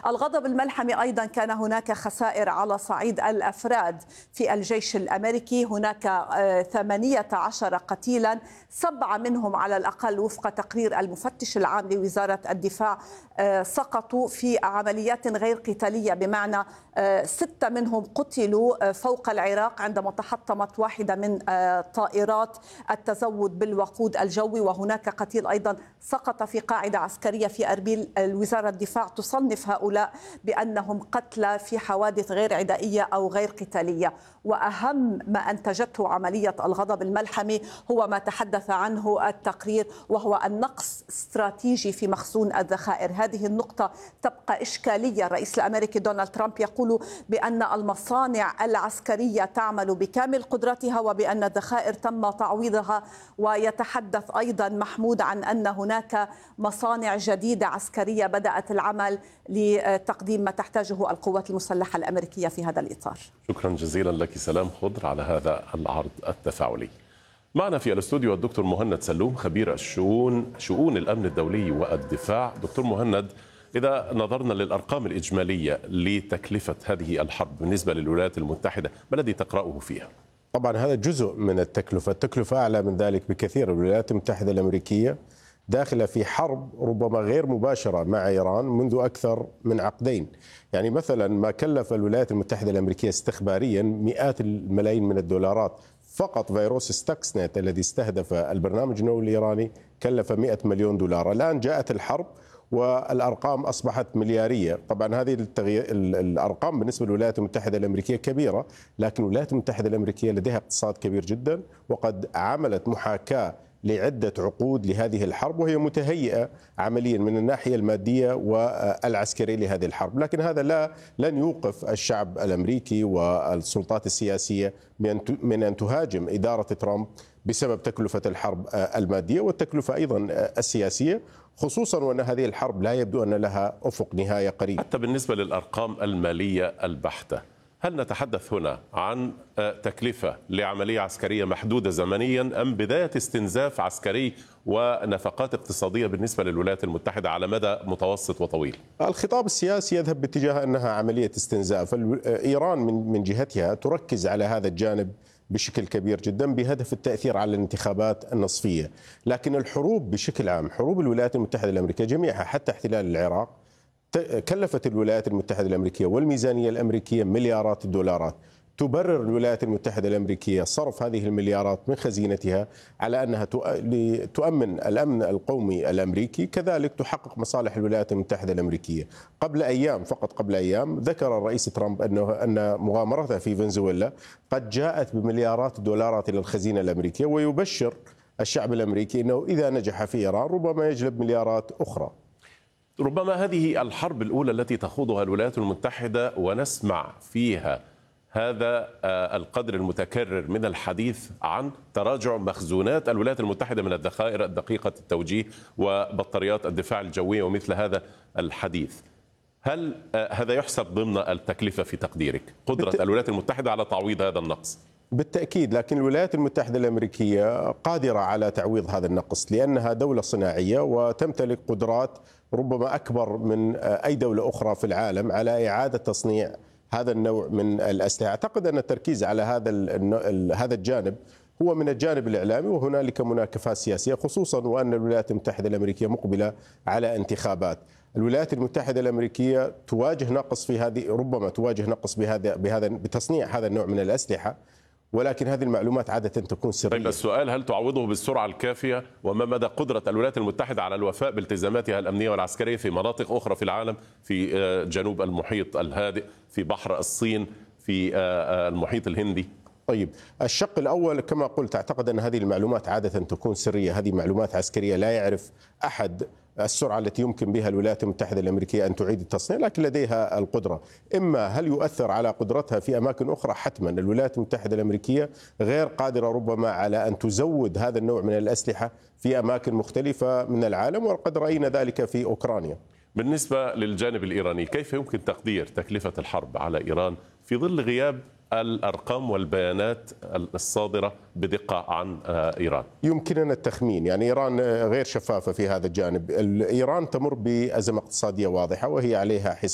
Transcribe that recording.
الغضب الملحمي أيضا كان هناك خسائر على صعيد الأفراد في الجيش الأمريكي. هناك 18 قتيلا، 7 منهم على الأقل وفق تقرير المفتش العام لوزارة الدفاع سقطوا في عمليات غير قتالية، بمعنى 6 منهم قتلوا فوق العراق عندما تحطمت واحدة من طائرات التزود بالوقود الجوي، وهناك قتيل أيضا سقط في قاعدة عسكرية في أربيل. وزارة الدفاع تصنف هؤلاء بأنهم قتلى في حوادث غير عدائية أو غير قتالية. وأهم ما أنتجته عملية الغضب الملحمي هو ما تحدث عنه التقرير، وهو النقص استراتيجي في مخزون الذخائر. هذه النقطة تبقى إشكالية. الرئيس الأمريكي دونالد ترامب يقول بأن المصانع العسكرية تعمل بكامل قدرتها وبأن الذخائر تم تعويضها، ويتحدث أيضا محمود عن أن هناك مصانع جديدة عسكرية بدأت العمل لتقديم ما تحتاجه القوات المسلحة الأمريكية في هذا الإطار. شكرا جزيلا لك سلام خضر على هذا العرض التفاعلي. معنا في الاستوديو الدكتور مهند سلوم، خبير شؤون الأمن الدولي والدفاع. دكتور مهند، إذا نظرنا للأرقام الإجمالية لتكلفة هذه الحرب بالنسبة للولايات المتحدة، ما الذي تقرأه فيها؟ طبعا هذا جزء من التكلفة أعلى من ذلك بكثير. الولايات المتحدة الأمريكية داخلة في حرب ربما غير مباشرة مع إيران منذ أكثر من عقدين. يعني مثلا ما كلف الولايات المتحدة الأمريكية استخباريا مئات الملايين من الدولارات. فقط فيروس ستاكسنت الذي استهدف البرنامج النووي الإيراني كلف 100 مليون دولار. الآن جاءت الحرب والأرقام أصبحت مليارية. طبعا هذه الأرقام بالنسبة للولايات المتحدة الأمريكية كبيرة، لكن الولايات المتحدة الأمريكية لديها اقتصاد كبير جدا، وقد عملت محاكاة لعدة عقود لهذه الحرب، وهي متهيئة عمليا من الناحية المادية والعسكرية لهذه الحرب. لكن هذا لن يوقف الشعب الأمريكي والسلطات السياسية من أن تهاجم إدارة ترامب بسبب تكلفة الحرب المادية والتكلفة أيضا السياسية، خصوصا وأن هذه الحرب لا يبدو أن لها أفق نهاية قريب. حتى بالنسبة للأرقام المالية البحتة، هل نتحدث هنا عن تكلفة لعملية عسكرية محدودة زمنيا أم بداية استنزاف عسكري ونفقات اقتصادية بالنسبة للولايات المتحدة على مدى متوسط وطويل؟ الخطاب السياسي يذهب باتجاه أنها عملية استنزاف. إيران من جهتها تركز على هذا الجانب بشكل كبير جدا بهدف التأثير على الانتخابات النصفية. لكن الحروب بشكل عام، حروب الولايات المتحدة الأمريكية جميعها حتى احتلال العراق، كلفت الولايات المتحدة الأمريكية والميزانية الأمريكية مليارات الدولارات. تبرر الولايات المتحدة الأمريكية صرف هذه المليارات من خزينتها على أنها تؤمن الأمن القومي الأمريكي، كذلك تحقق مصالح الولايات المتحدة الأمريكية. قبل أيام، فقط قبل أيام، ذكر الرئيس ترامب أن مغامرته في فنزويلا قد جاءت بمليارات الدولارات إلى الخزينة الأمريكية، ويبشر الشعب الأمريكي أنه إذا نجح في إيران ربما يجلب مليارات أخرى. ربما هذه الحرب الأولى التي تخوضها الولايات المتحدة ونسمع فيها هذا القدر المتكرر من الحديث عن تراجع مخزونات الولايات المتحدة من الذخائر الدقيقة التوجيه وبطاريات الدفاع الجوي ومثل هذا الحديث. هل هذا يحسب ضمن التكلفة في تقديرك؟ قدرة الولايات المتحدة على تعويض هذا النقص؟ بالتأكيد، لكن الولايات المتحدة الأمريكية قادرة على تعويض هذا النقص لأنها دولة صناعية وتمتلك قدرات ربما أكبر من أي دولة أخرى في العالم على إعادة تصنيع هذا النوع من الأسلحة. أعتقد أن التركيز على هذا الجانب هو من الجانب الإعلامي، وهنالك مناكفات سياسية، خصوصا وأن الولايات المتحدة الأمريكية مقبلة على انتخابات. الولايات المتحدة الأمريكية تواجه نقص في هذه، ربما تواجه نقص بتصنيع هذا النوع من الأسلحة، ولكن هذه المعلومات عادة تكون سرية. طيب السؤال، هل تعوضه بالسرعة الكافية؟ وما مدى قدرة الولايات المتحدة على الوفاء بالتزاماتها الأمنية والعسكرية في مناطق أخرى في العالم، في جنوب المحيط الهادئ، في بحر الصين، في المحيط الهندي؟ طيب، الشق الأول كما قلت أعتقد أن هذه المعلومات عادة تكون سرية. هذه معلومات عسكرية لا يعرف أحد السرعة التي يمكن بها الولايات المتحدة الأمريكية أن تعيد التصنيع، لكن لديها القدرة. إما هل يؤثر على قدرتها في أماكن أخرى؟ حتما الولايات المتحدة الأمريكية غير قادرة ربما على أن تزود هذا النوع من الأسلحة في أماكن مختلفة من العالم، وقد رأينا ذلك في أوكرانيا. بالنسبة للجانب الإيراني، كيف يمكن تقدير تكلفة الحرب على إيران في ظل غياب الأرقام والبيانات الصادرة بدقة عن إيران؟ يمكننا التخمين، يعني إيران غير شفافة في هذا الجانب. إيران تمر بأزمة اقتصادية واضحة وهي عليها حصار